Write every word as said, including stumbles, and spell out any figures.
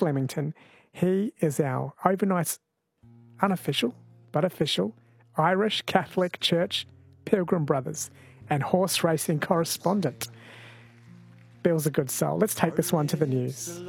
Flemington. He is our overnight, unofficial, but official, Irish Catholic Church Pilgrim Brothers and horse racing correspondent. Bill's a good soul. Let's take this one to the news.